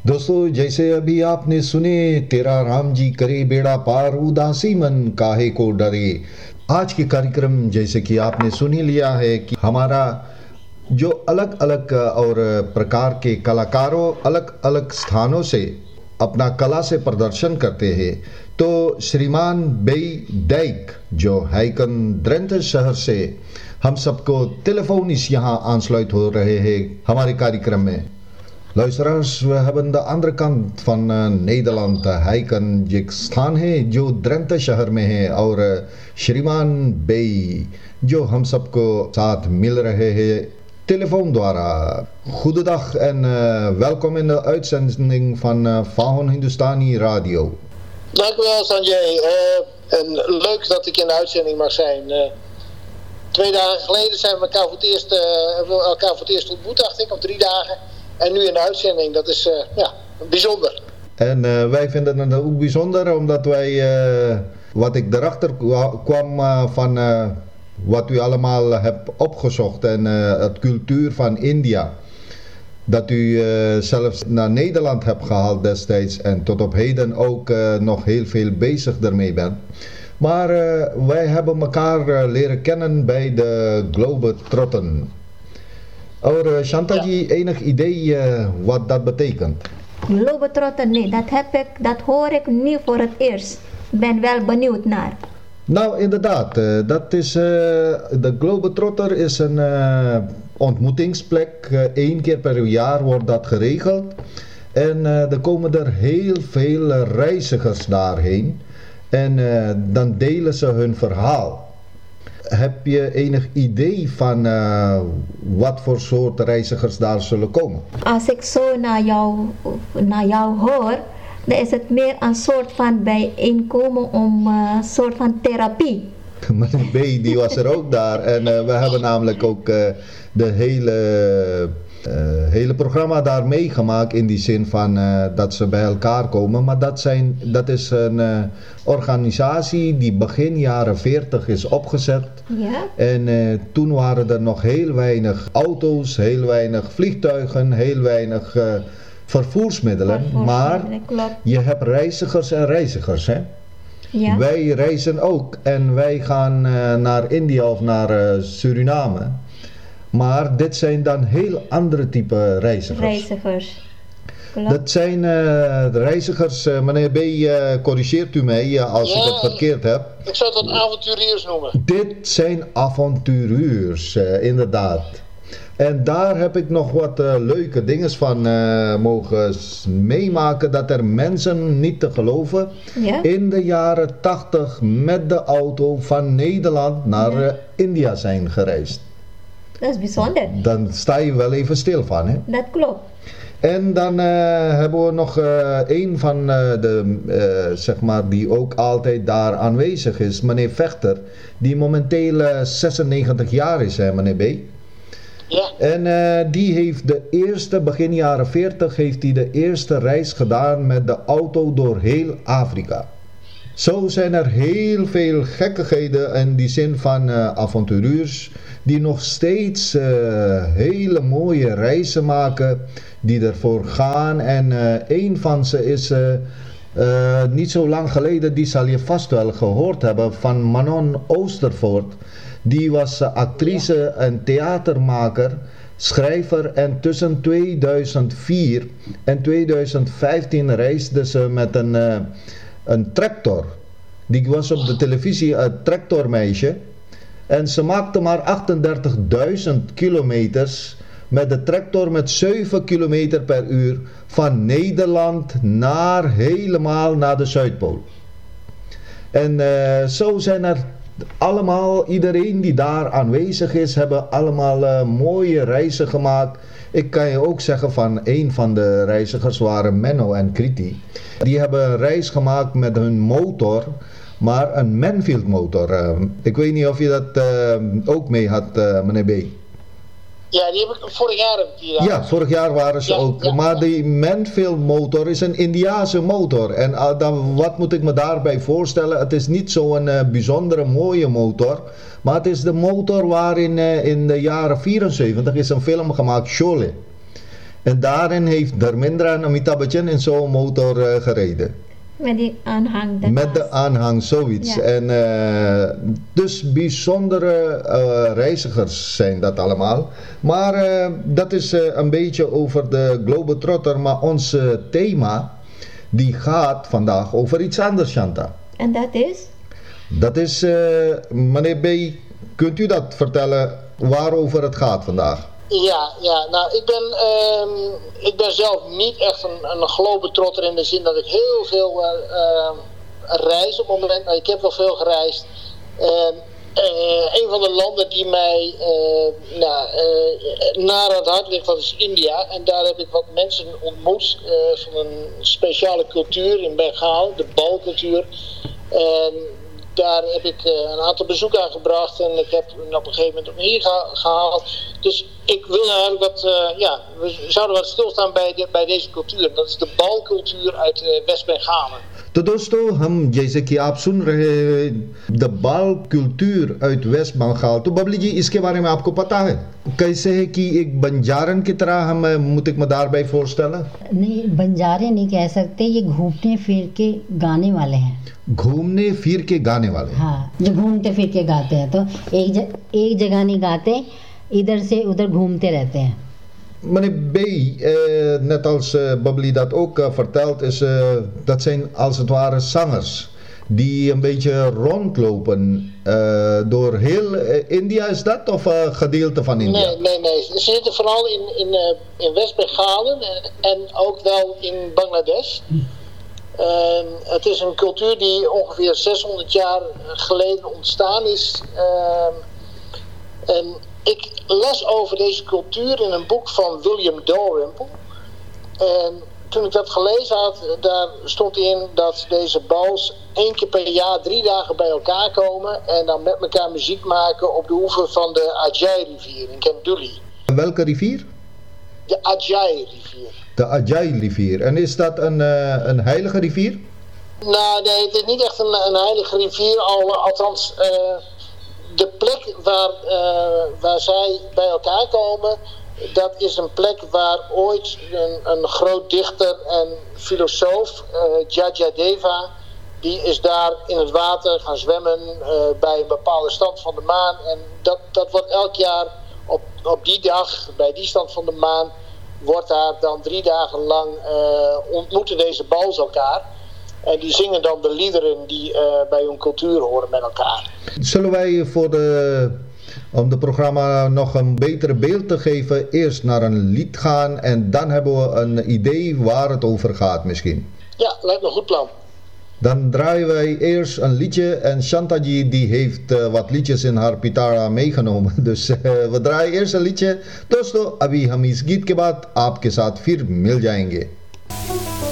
दोस्तों, जैसे अभी आपने सुने तेरा राम जी करे बेड़ा पार उदासी मन काहे को डरे। आज के कार्यक्रम जैसे कि आपने सुन ही लिया है कि हमारा जो अलग अलग और प्रकार के कलाकारों अलग अलग स्थानों से अपना कला से प्रदर्शन करते हैं। तो श्रीमान बेई डैक जो हैकन ड्रेंथ शहर से हम सबको टेलीफोनिsch यहाँ aansluit हो रहे हैं हमारे कार्यक्रम में। Luisteraars, we hebben de andere kant van Nederland, Heiken, je स्थान है जो द्रंत शहर में है और श्रीमान बेई जो हम सबको साथ मिल रहे हैं telefoon द्वारा। Goedendag en welkom in de uitzending van Fahon Hindustani Radio. Dank u wel, Sanjay. En leuk dat ik in de uitzending mag zijn. 2 dagen geleden zijn we elkaar voor het eerst ontmoet, dacht ik, of 3 dagen. En nu in de uitzending, dat is bijzonder. En wij vinden het ook bijzonder omdat wij, wat ik erachter kwam van wat u allemaal hebt opgezocht en het cultuur van India. Dat u zelfs naar Nederland hebt gehaald destijds en tot op heden ook nog heel veel bezig ermee bent. Maar wij hebben elkaar leren kennen bij de Globetrotten. Or Shantaji, enig idee wat dat betekent? Globetrotter, nee, dat hoor ik nu voor het eerst. Ben wel benieuwd naar. Nou, inderdaad, dat is, de Globetrotter is een ontmoetingsplek. 1 keer per jaar wordt dat geregeld. En er komen er heel veel reizigers daarheen. En dan delen ze hun verhaal. Heb je enig idee van wat voor soort reizigers daar zullen komen? Als ik zo naar jou hoor, dan is het meer een soort van bijeenkomen om een soort van therapie. Meneer B. die was er ook daar en we hebben namelijk ook de hele programma daar meegemaakt in die zin van dat ze bij elkaar komen. Maar dat is een organisatie die begin jaren 40 is opgezet. Ja? En toen waren er nog heel weinig auto's, heel weinig vliegtuigen, heel weinig vervoersmiddelen. Maar klopt. je hebt reizigers en reizigers, hè? Ja? Wij reizen ook en wij gaan naar India of naar Suriname. Maar dit zijn dan heel andere type reizigers. Klopt. Dat zijn reizigers, meneer B, corrigeert u mij als ik het verkeerd heb. Ik zou dat avonturiers noemen. Dit zijn avonturiers, inderdaad. En daar heb ik nog wat leuke dingen van mogen meemaken. Dat er mensen, niet te geloven, in de jaren 80 met de auto van Nederland naar India zijn gereisd. Dat is bijzonder. Dan sta je wel even stil van, hè? Dat klopt. En dan hebben we nog een van zeg maar, die ook altijd daar aanwezig is, meneer Vechter, die momenteel 96 jaar is, hè, meneer B. Ja. En die heeft begin jaren 40, heeft hij de eerste reis gedaan met de auto door heel Afrika. Zo zijn er heel veel gekkigheden in die zin van avonturiers die nog steeds hele mooie reizen maken, die ervoor gaan. En een van ze is niet zo lang geleden, die zal je vast wel gehoord hebben, van Manon Oostervoort. Die was actrice en theatermaker, schrijver en tussen 2004 en 2015 reisde ze met een tractor. Die was op de televisie een tractormeisje. En ze maakte maar 38.000 kilometers met de tractor met 7 kilometer per uur van Nederland helemaal naar de Zuidpool. En zo zijn er allemaal, iedereen die daar aanwezig is, hebben allemaal mooie reizen gemaakt. Ik kan je ook zeggen van een van de reizigers waren Menno en Kriti. Die hebben een reis gemaakt met hun motor, maar een Manfield motor. Ik weet niet of je dat ook mee had, meneer B. Ja, die heb ik vorig jaar gedaan. Ja, vorig jaar waren ze ook. Ja. Maar die Manfield motor is een Indiase motor. En wat moet ik me daarbij voorstellen? Het is niet zo'n bijzondere mooie motor. Maar het is de motor waarin in de jaren 74 is een film gemaakt, Sholay. En daarin heeft Dharmendra en Amitabh Bachchan in zo'n motor gereden. Met die aanhang. Met de aanhang, zoiets. Ja. En dus bijzondere reizigers zijn dat allemaal. Maar dat is een beetje over de Globetrotter. Maar ons thema, die gaat vandaag over iets anders, Shanta. En dat is? Dat is, meneer B, kunt u dat vertellen waarover het gaat vandaag? Ja, nou ik ben zelf niet echt een globetrotter in de zin dat ik heel veel reis op het moment. Nou, ik heb wel veel gereisd. Een van de landen die mij naar het hart ligt, dat is India. En daar heb ik wat mensen ontmoet van een speciale cultuur in Bengaal, de Balcultuur. Daar heb ik een aantal bezoeken aan gebracht en ik heb op een gegeven moment ook hier gehaald. Dus ik wil eigenlijk we zouden wat stilstaan bij deze cultuur. Dat is de Balcultuur uit West-Bengalen. तो दोस्तों हम जैसे कि आप सुन रहे हैं द बाल culture uit waste Bengal तो बबली जी इसके बारे में आपको पता है कैसे है कि एक बंजारन की तरह हम मुतिक मदार भाई फोरस्टल नहीं बंजारे नहीं कह सकते ये घूमने फिर के गाने वाले हैं घूमने फिर के गाने वाले हाँ जो घूमते फिर के गाते हैं तो एक जगह नहीं गाते इधर से उधर घूमते रहते हैं Meneer B, net als Babli dat ook vertelt, dat zijn als het ware zangers die een beetje rondlopen door heel India, is dat? Of gedeelte van India? Nee. Ze zitten vooral in West-Bengalen en ook wel in Bangladesh. Het is een cultuur die ongeveer 600 jaar geleden ontstaan is. En ik las over deze cultuur in een boek van William Dalrymple. En toen ik dat gelezen had, daar stond in dat deze bals 1 keer per jaar 3 dagen bij elkaar komen en dan met elkaar muziek maken op de oever van de Ajay-rivier in Kanduli. Welke rivier? De Ajay-rivier. De Ajay-rivier. En is dat een heilige rivier? Nou, nee, het is niet echt een heilige rivier, althans de plek waar zij bij elkaar komen, dat is een plek waar ooit een groot dichter en filosoof, Jayadeva, die is daar in het water gaan zwemmen bij een bepaalde stand van de maan. En dat wordt elk jaar op die dag, bij die stand van de maan, wordt daar dan 3 dagen lang ontmoeten deze bals elkaar. En die zingen dan de liederen die bij hun cultuur horen met elkaar. Zullen wij om het programma nog een betere beeld te geven, eerst naar een lied gaan en dan hebben we een idee waar het over gaat misschien? Ja, lijkt me een goed plan. Dan draaien wij eerst een liedje en Shantaji die heeft wat liedjes in haar pitara meegenomen. Dus we draaien eerst een liedje. Dosto, abhi hum is geet ke baad aapke saath fir mil jayenge.